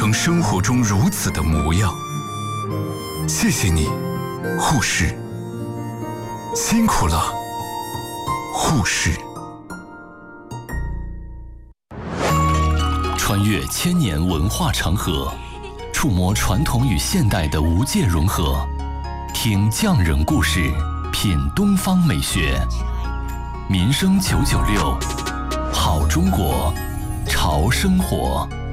成生活中如此的模样。谢谢你，护士，辛苦了，护士。 穿越千年文化长河，触摸传统与现代的无界融合，听匠人故事，品东方美学。民生996，好中国，潮生活。